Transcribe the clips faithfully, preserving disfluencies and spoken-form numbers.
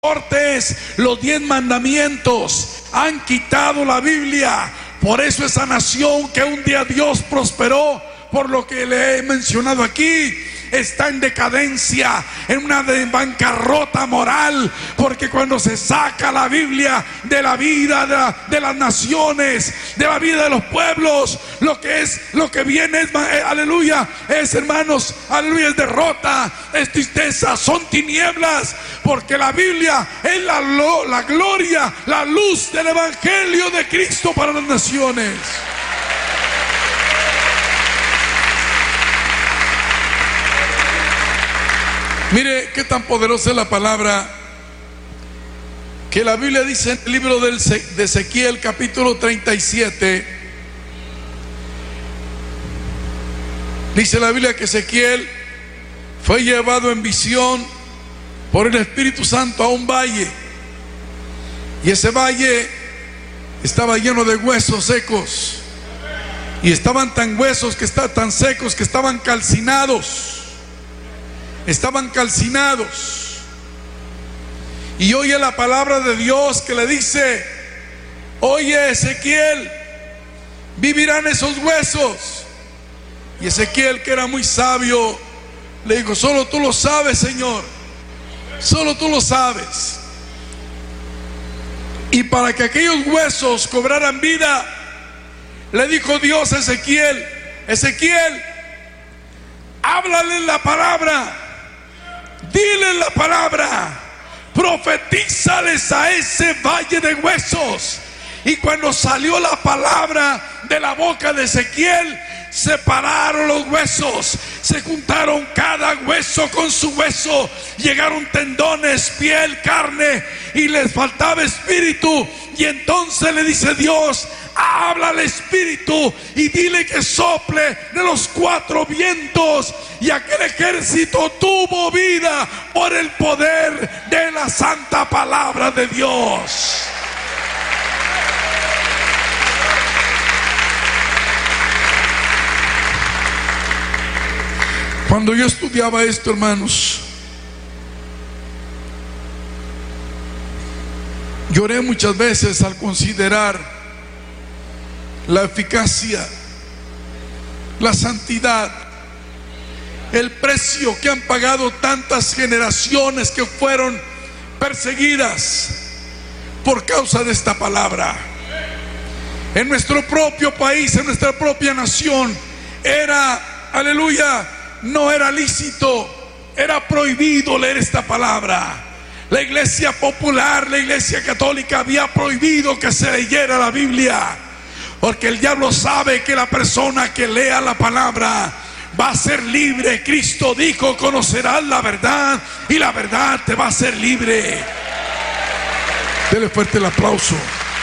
cortes, los diez mandamientos, han quitado la Biblia. Por eso esa nación que un día Dios prosperó, por lo que le he mencionado aquí, está en decadencia, en una bancarrota moral, porque cuando se saca la Biblia de la vida de, la, de las naciones, de la vida de los pueblos, lo que es, lo que viene es, eh, aleluya, es, hermanos, aleluya, es derrota, es tristeza, son tinieblas, porque la Biblia es la, la gloria, la luz del evangelio de Cristo para las naciones. Mire qué tan poderosa es la palabra, que la Biblia dice en el libro de Ezequiel capítulo treinta y siete, dice la Biblia que Ezequiel fue llevado en visión por el Espíritu Santo a un valle, y ese valle estaba lleno de huesos secos, y estaban tan huesos que estaban tan secos que estaban calcinados. Estaban calcinados. Y oye la palabra de Dios que le dice: oye, Ezequiel, vivirán esos huesos. Y Ezequiel, que era muy sabio, le dijo: solo tú lo sabes, Señor, solo tú lo sabes. Y para que aquellos huesos cobraran vida, le dijo Dios a Ezequiel: Ezequiel, háblale la palabra, dile la palabra, profetízales a ese valle de huesos. Y cuando salió la palabra de la boca de Ezequiel, separaron los huesos, se juntaron cada hueso con su hueso, llegaron tendones, piel, carne, y les faltaba espíritu. Y entonces le dice Dios: habla al espíritu y dile que sople de los cuatro vientos. Y aquel ejército tuvo vida por el poder de la santa palabra de Dios. Cuando yo estudiaba esto, hermanos, lloré muchas veces al considerar la eficacia, la santidad, el precio que han pagado tantas generaciones que fueron perseguidas por causa de esta palabra. En nuestro propio país, en nuestra propia nación, era, aleluya, no era lícito, era prohibido leer esta palabra. La iglesia popular, la iglesia católica había prohibido que se leyera la Biblia, porque el diablo sabe que la persona que lea la palabra va a ser libre. Cristo dijo: conocerás la verdad y la verdad te va a hacer libre. Dele fuerte el aplauso.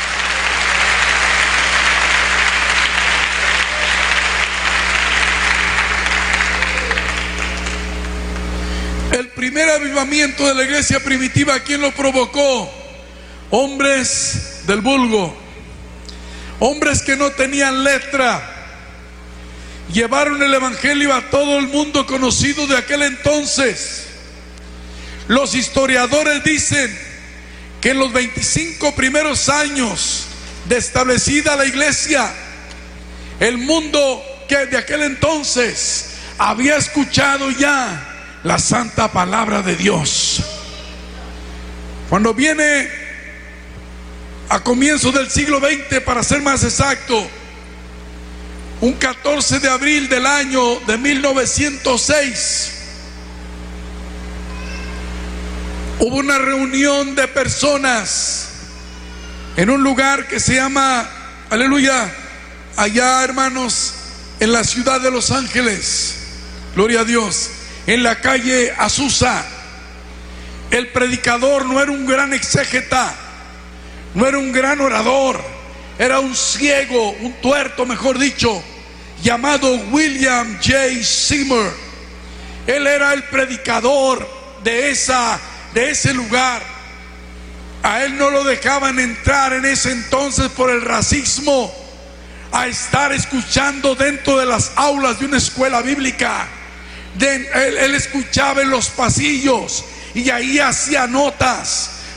El primer avivamiento de la iglesia primitiva, ¿quién lo provocó? Hombres del vulgo, hombres que no tenían letra. Llevaron el evangelio a todo el mundo conocido de aquel entonces. Los historiadores dicen que en los veinticinco primeros años de establecida la iglesia, el mundo que de aquel entonces había escuchado ya la santa palabra de Dios. Cuando viene a comienzos del siglo veinte, para ser más exacto, un catorce de abril del año de mil novecientos seis, hubo una reunión de personas en un lugar que se llama, aleluya, allá, hermanos, en la ciudad de Los Ángeles, gloria a Dios, en la calle Azusa. El predicador no era un gran exégeta, no era un gran orador, era un ciego, un tuerto, mejor dicho, llamado William J. Seymour. Él era el predicador de esa, de ese lugar. A él no lo dejaban entrar en ese entonces por el racismo a estar escuchando dentro de las aulas de una escuela bíblica. De, él, él escuchaba en los pasillos y ahí hacía notas.